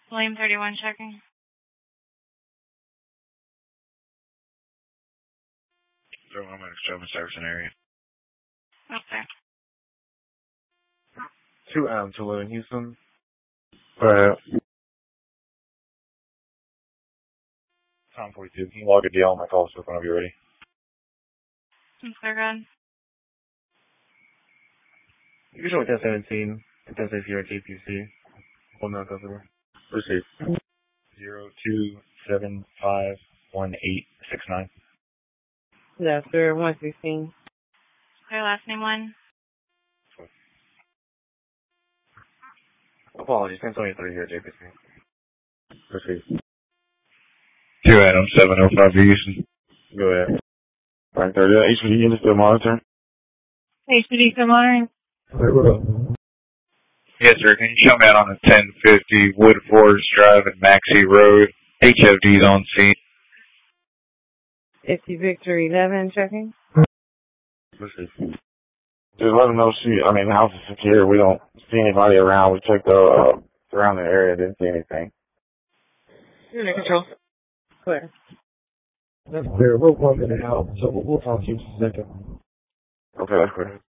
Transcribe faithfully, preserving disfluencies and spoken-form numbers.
William thirty-one checking. thirty-one minutes, Joven Service area. Okay. Two Adam Tulu in Houston. Go ahead. Time forty-two. Can you log a deal on my call so whenever you're ready? I'm clear, good. Usually ten seventeen. It does say here at J P C. Hold on, customer. Receive. Zero two seven five one eight six nine. That's sir, one sixteen. Clear last name one. Apologies, ten twenty-three here at J P C. Receive. Two Adam seven oh five Houston. Go ahead. Right there. Yeah, H P D unit still monitoring. H P D still monitoring? Yes, sir. Can you show me out on the ten fifty Wood Forest Drive and Maxey Road? H O D's on scene. F T Victor eleven checking. Receive. Just let them know she, I mean, the house is secure. We don't see anybody around. We checked the uh, surrounding area. Didn't see anything. Unit control. Clear. That's clear. We'll work it out. So we'll talk to you in a second. Okay, that's clear.